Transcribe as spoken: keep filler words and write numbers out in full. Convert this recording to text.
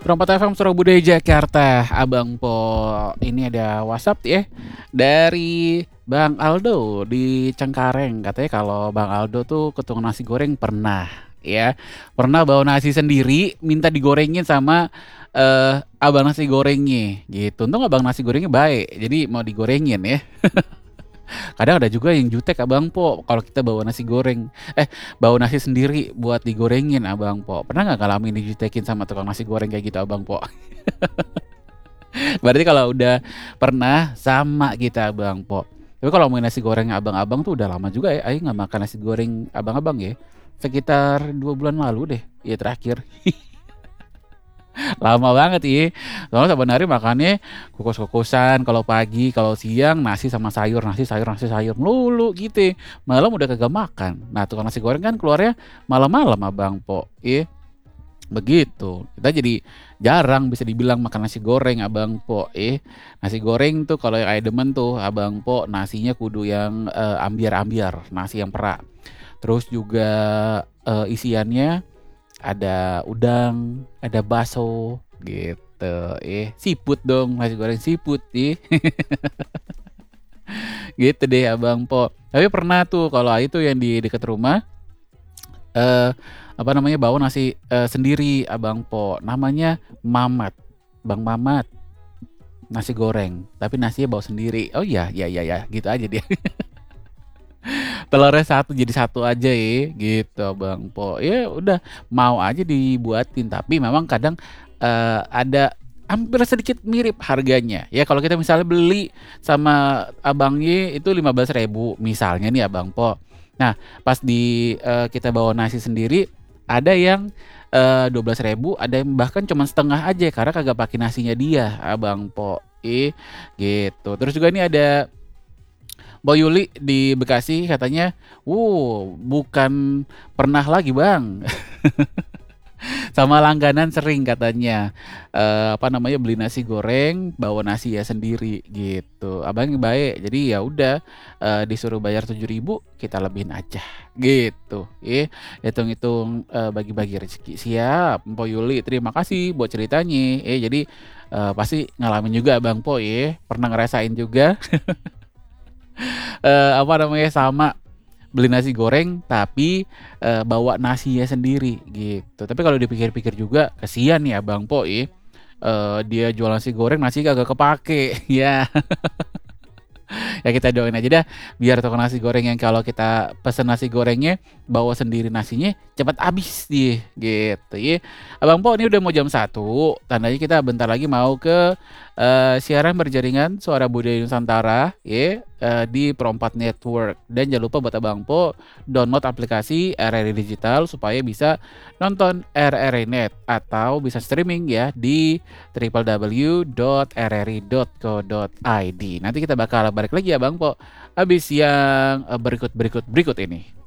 Perompak F M Surabaya Jakarta, Abang Po. Ini ada WhatsApp ya dari Bang Aldo di Cengkareng. Katanya kalau Bang Aldo tuh ke tukang nasi goreng pernah ya. Pernah bawa nasi sendiri minta digorengin sama eh abang nasi gorengnya gitu. Untung abang nasi gorengnya baik. Jadi mau digorengin ya. Kadang ada juga yang jutek Abang Po kalau kita bawa nasi goreng. Eh, bawa nasi sendiri buat digorengin Abang Po. Pernah nggak ngalamin dijutekin sama tukang nasi goreng kayak gitu Abang Po? Berarti kalau udah pernah sama kita Abang Po. Tapi kalau mau nasi goreng abang-abang tuh udah lama juga ya. Aing nggak makan nasi goreng abang-abang ya. Sekitar dua bulan lalu deh. Ya terakhir. Lama banget ya. Soalnya saban hari makannya kukus-kukusan, kalau pagi, kalau siang nasi sama sayur, nasi sayur, nasi sayur melulu gitu. Malam udah kagak makan. Nah, tukang nasi goreng kan keluarnya malam-malam Abang Po. Iya, begitu. Kita jadi jarang bisa dibilang makan nasi goreng Abang Po. Eh, nasi goreng tuh kalau yang ayah demen tuh Abang Po nasinya kudu yang eh, ambiar-ambiar, nasi yang perak. Terus juga eh, isiannya ada udang, ada bakso gitu. Eh, siput dong, nasi goreng siput ih. Gitu deh Abang Po. Tapi pernah tuh kalau itu yang di dekat rumah eh apa namanya bawa nasi eh, sendiri Abang Po. Namanya Mamat. Bang Mamat nasi goreng, tapi nasinya bawa sendiri. Oh iya, iya iya ya, gitu aja dia. Telurnya satu jadi satu aja ya, gitu Bang Po. Ya udah mau aja dibuatin, tapi memang kadang eh, ada hampir sedikit mirip harganya. Ya kalau kita misalnya beli sama abangnya itu lima belas ribu misalnya nih Abang Po. Nah, pas di eh, kita bawa nasi sendiri ada yang eh, dua belas ribu, ada yang bahkan cuma setengah aja karena kagak pakai nasinya dia, Abang Po. Eh, gitu. Terus juga ini ada Mbak Yuli di Bekasi katanya, "Wuh, bukan pernah lagi Bang, sama langganan sering katanya, eee, apa namanya, beli nasi goreng, bawa nasi ya sendiri," gitu. Abangnya baik, jadi ya udah, eee, disuruh bayar tujuh ribu kita lebihin aja, gitu, ya. Hitung-hitung, eee, bagi-bagi rezeki. Siap, Mpok Yuli, terima kasih buat ceritanya, eh, jadi, eee, pasti ngalamin juga Bang Po ya, pernah ngerasain juga, eee, apa namanya, sama beli nasi goreng tapi, eee, bawa nasinya sendiri gitu. Tapi kalau dipikir-pikir juga kasihan ya Bang Po ya, eee, dia jual nasi goreng nasi kagak kepake, ya. Ya kita doain aja dah biar tukang nasi goreng yang kalau kita pesen nasi gorengnya bawa sendiri nasinya cepet habis dia gitu ya. Abang Po ini udah mau jam satu, tandanya kita bentar lagi mau ke eh, siaran berjaringan Suara Budaya Nusantara ya eh, di Perompat Network. Dan jangan lupa buat Abang Po download aplikasi R R I Digital supaya bisa nonton R R I Net atau bisa streaming ya di w w w dot r r i dot co dot i d. Nanti kita bakal balik lagi ya Bang Po habis yang eh, berikut-berikut berikut ini.